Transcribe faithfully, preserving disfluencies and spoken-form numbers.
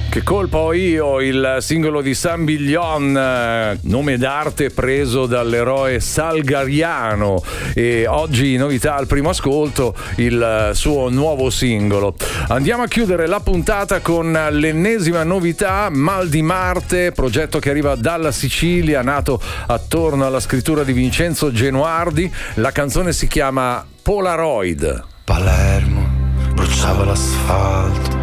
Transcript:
Che colpa ho io, il singolo di San Biglion, nome d'arte preso dall'eroe Salgariano, e oggi novità al primo ascolto, il suo nuovo singolo. Andiamo a chiudere la puntata con l'ennesima novità, Mal di Marte, progetto che arriva dalla Sicilia, nato attorno alla scrittura di Vincenzo Genuardi. La canzone si chiama Polaroid. Palermo bruciava l'asfalto,